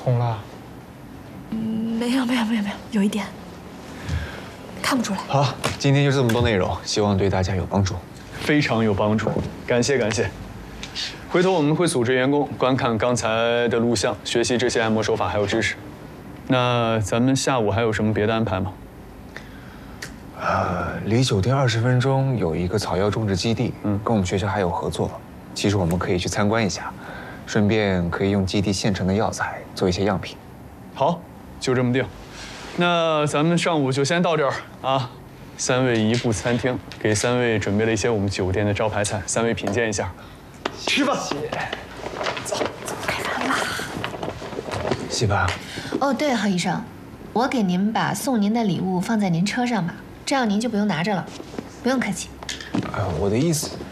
红了？ 没有，有一点，看不出来。 好，今天就这么多内容，希望对大家有帮助。 非常有帮助，感谢。回头我们会组织员工观看刚才的录像，学习这些按摩手法还有知识。那咱们下午还有什么别的安排吗？ 离酒店20分钟有一个草药种植基地，跟我们学校还有合作。其实我们可以去参观一下，顺便可以用基地现成的药材做一些样品。 好，就这么定。那咱们上午就先到这儿啊。3位移步餐厅给3位准备了一些我们酒店的招牌菜，3位品鉴一下。吃吧。 走，开饭吧。 西巴。 哦，对，何医生，我给您把送您的礼物放在您车上吧，这样您就不用拿着了，不用客气。 我的意思。